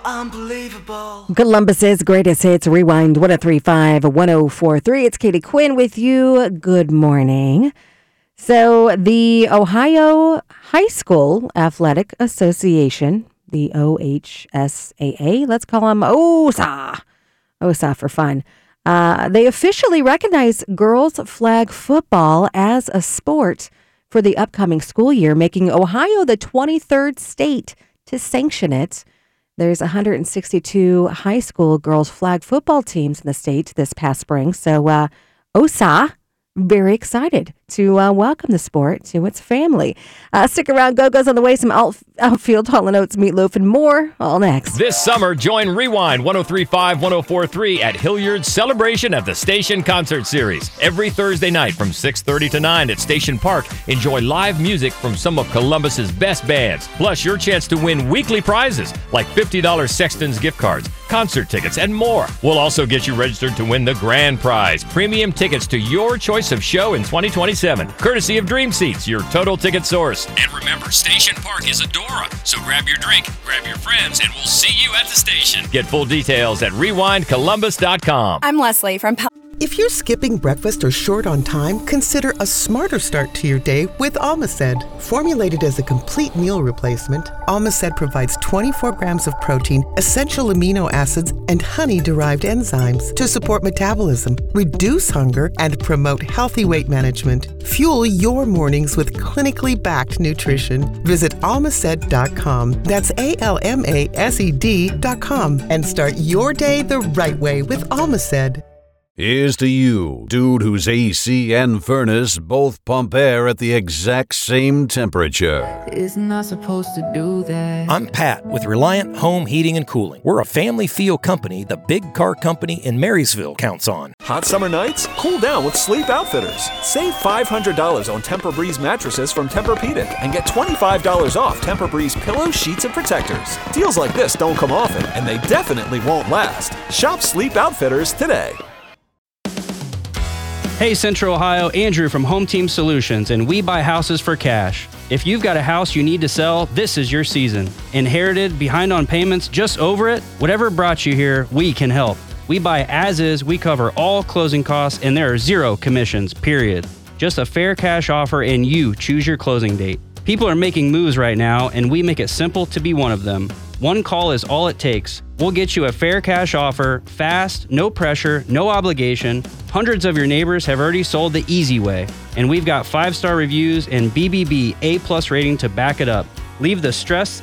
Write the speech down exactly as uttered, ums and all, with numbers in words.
unbelievable. Columbus's greatest hits, Rewind one oh three point five, one oh four point three. It's Katie Quinn with you. Good morning. So the Ohio High School Athletic Association, the O H S A A, let's call them O S A, O S A for fun. Uh, they officially recognize girls flag football as a sport for the upcoming school year, making Ohio the twenty-third state to sanction it. There's one hundred sixty-two high school girls flag football teams in the state this past spring. So uh, O S A, very excited to uh, welcome the sport to its family. Uh, stick around. Go-Go's on the way. Some out- outfield, Hall and Oates, Meatloaf, and more. All next. This summer, join Rewind one oh three point five, one oh four point three at Hilliard's Celebration of the Station Concert Series. Every Thursday night from six thirty to nine at Station Park. Enjoy live music from some of Columbus's best bands. Plus, your chance to win weekly prizes like fifty dollars Sexton's gift cards, concert tickets, and more. We'll also get you registered to win the grand prize, premium tickets to your choice of show in twenty twenty-seven, courtesy of Dream Seats, your total ticket source. And remember, Station Park is Adora, so grab your drink, grab your friends, and we'll see you at the station. Get full details at rewind columbus dot com. I'm Leslie from Pal- If you're skipping breakfast or short on time, consider a smarter start to your day with Almaced. Formulated as a complete meal replacement, Almaced provides twenty-four grams of protein, essential amino acids, and honey-derived enzymes to support metabolism, reduce hunger, and promote healthy weight management. Fuel your mornings with clinically backed nutrition. Visit almaced dot com. That's A L M A S E D dot com. And start your day the right way with Almaced. Here's to you, dude whose A C and furnace both pump air at the exact same temperature. Isn't I supposed to do that? I'm Pat with Reliant Home Heating and Cooling. We're a family feel company the big car company in Marysville counts on. Hot summer nights? Cool down with Sleep Outfitters. Save five hundred dollars on Tempur-Breeze mattresses from Tempur-Pedic and get twenty-five dollars off Tempur-Breeze pillows, sheets, and protectors. Deals like this don't come often, and they definitely won't last. Shop Sleep Outfitters today. Hey Central Ohio, Andrew from Home Team Solutions, and we buy houses for cash. If you've got a house you need to sell, this is your season. Inherited, behind on payments, just over it? Whatever brought you here, we can help. We buy as is, we cover all closing costs, and there are zero commissions, period. Just a fair cash offer and you choose your closing date. People are making moves right now, and we make it simple to be one of them. One call is all it takes. We'll get you a fair cash offer, fast, no pressure, no obligation. Hundreds of your neighbors have already sold the easy way, and we've got five-star reviews and B B B A plus rating to back it up. Leave the stress